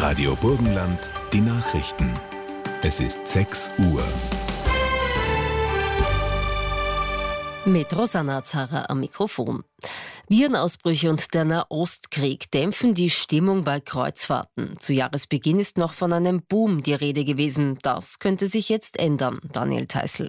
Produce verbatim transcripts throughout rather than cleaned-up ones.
Radio Burgenland, die Nachrichten. Es ist sechs Uhr. Mit Rosanna Zara am Mikrofon. Virenausbrüche und der Nahostkrieg dämpfen die Stimmung bei Kreuzfahrten. Zu Jahresbeginn ist noch von einem Boom die Rede gewesen. Das könnte sich jetzt ändern. Daniel Theißl.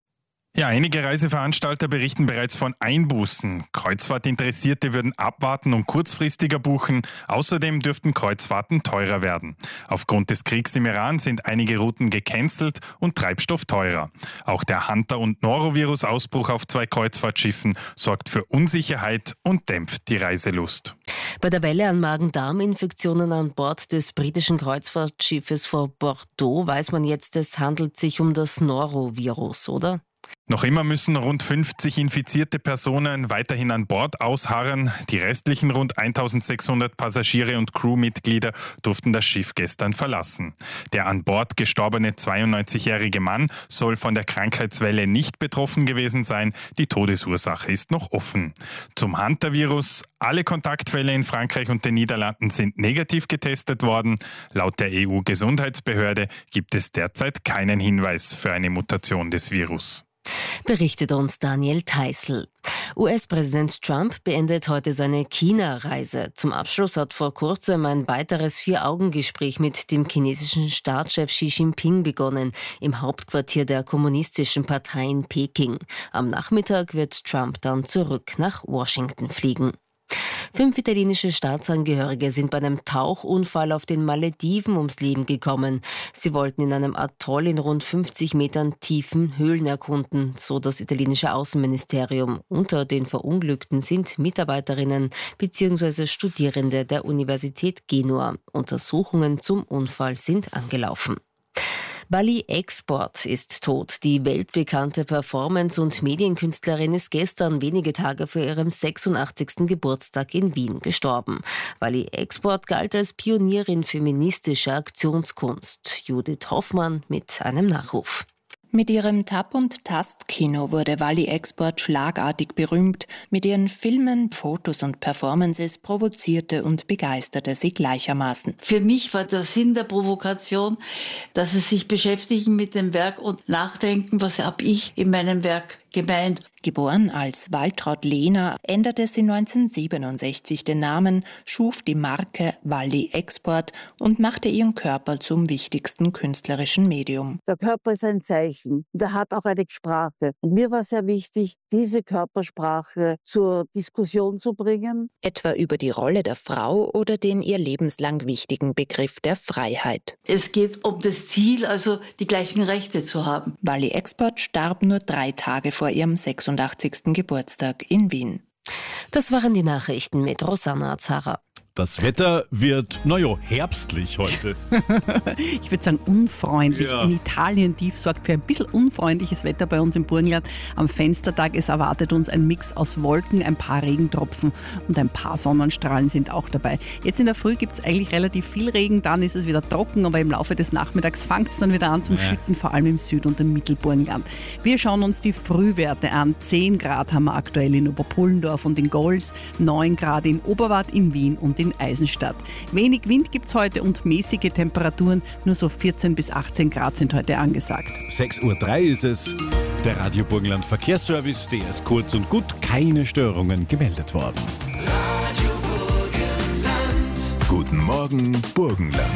Ja, einige Reiseveranstalter berichten bereits von Einbußen. Kreuzfahrtinteressierte würden abwarten und kurzfristiger buchen. Außerdem dürften Kreuzfahrten teurer werden. Aufgrund des Kriegs im Iran sind einige Routen gecancelt und Treibstoff teurer. Auch der Hunter- und Norovirus-Ausbruch auf zwei Kreuzfahrtschiffen sorgt für Unsicherheit und dämpft die Reiselust. Bei der Welle an Magen-Darm-Infektionen an Bord des britischen Kreuzfahrtschiffes vor Bordeaux weiß man jetzt, es handelt sich um das Norovirus, oder? Noch immer müssen rund fünfzig infizierte Personen weiterhin an Bord ausharren. Die restlichen rund eintausendsechshundert Passagiere und Crewmitglieder durften das Schiff gestern verlassen. Der an Bord gestorbene zweiundneunzigjährige Mann soll von der Krankheitswelle nicht betroffen gewesen sein. Die Todesursache ist noch offen. Zum Hunter-Virus: Alle Kontaktfälle in Frankreich und den Niederlanden sind negativ getestet worden. Laut der E U-Gesundheitsbehörde gibt es derzeit keinen Hinweis für eine Mutation des Virus. Berichtet uns Daniel Theißl. U S-Präsident Trump beendet heute seine China-Reise. Zum Abschluss hat vor kurzem ein weiteres Vier-Augen-Gespräch mit dem chinesischen Staatschef Xi Jinping begonnen, im Hauptquartier der Kommunistischen Partei in Peking. Am Nachmittag wird Trump dann zurück nach Washington fliegen. Fünf italienische Staatsangehörige sind bei einem Tauchunfall auf den Malediven ums Leben gekommen. Sie wollten in einem Atoll in rund fünfzig Metern tiefen Höhlen erkunden, so das italienische Außenministerium. Unter den Verunglückten sind Mitarbeiterinnen bzw. Studierende der Universität Genua. Untersuchungen zum Unfall sind angelaufen. Wally Export ist tot. Die weltbekannte Performance- und Medienkünstlerin ist gestern wenige Tage vor ihrem sechsundachtzigsten Geburtstag in Wien gestorben. Wally Export galt als Pionierin feministischer Aktionskunst. Judith Hoffmann mit einem Nachruf. Mit ihrem Tap- und Tast-Kino wurde Wally Export schlagartig berühmt. Mit ihren Filmen, Fotos und Performances provozierte und begeisterte sie gleichermaßen. Für mich war der Sinn der Provokation, dass sie sich beschäftigen mit dem Werk und nachdenken, was habe ich in meinem Werk gemeint. Geboren als Waltraud Lehner, änderte sie neunzehnhundertsiebenundsechzig den Namen, schuf die Marke Wally Export und machte ihren Körper zum wichtigsten künstlerischen Medium. Der Körper ist ein Zeichen, der hat auch eine Sprache. Und mir war sehr wichtig, diese Körpersprache zur Diskussion zu bringen. Etwa über die Rolle der Frau oder den ihr lebenslang wichtigen Begriff der Freiheit. Es geht um das Ziel, also die gleichen Rechte zu haben. Wally Export starb nur drei Tage vor ihrem sechsundachtzigsten Geburtstag in Wien. Das waren die Nachrichten mit Rosanna Zara. Das Wetter wird, naja, herbstlich heute. Ich würde sagen unfreundlich. Ja. In Italien tief sorgt für ein bisschen unfreundliches Wetter bei uns im Burgenland. Am Fenstertag, es erwartet uns ein Mix aus Wolken, ein paar Regentropfen und ein paar Sonnenstrahlen sind auch dabei. Jetzt in der Früh gibt es eigentlich relativ viel Regen, dann ist es wieder trocken, aber im Laufe des Nachmittags fängt es dann wieder an zum Ja. Schütten, vor allem im Süd- und im Mittelburgenland. Wir schauen uns die Frühwerte an. zehn Grad haben wir aktuell in Oberpullendorf und in Gols, neun Grad in Oberwart, in Wien und in Eisenstadt. Wenig Wind gibt es heute und mäßige Temperaturen, nur so vierzehn bis achtzehn Grad sind heute angesagt. sechs Uhr drei ist es. Der Radio Burgenland Verkehrsservice, der ist kurz und gut, keine Störungen gemeldet worden. Radio Burgenland. Guten Morgen, Burgenland.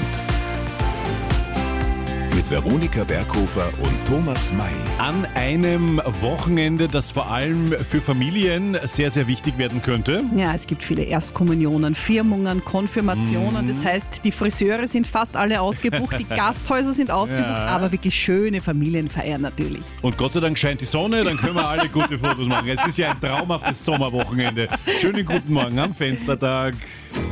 Mit Veronika Berghofer und Thomas May. An einem Wochenende, das vor allem für Familien sehr, sehr wichtig werden könnte. Ja, es gibt viele Erstkommunionen, Firmungen, Konfirmationen. Das heißt, die Friseure sind fast alle ausgebucht, die Gasthäuser sind ausgebucht, Ja. aber wirklich schöne Familienfeiern natürlich. Und Gott sei Dank scheint die Sonne, dann können wir alle gute Fotos machen. Es ist ja ein traumhaftes Sommerwochenende. Schönen guten Morgen am Fenstertag.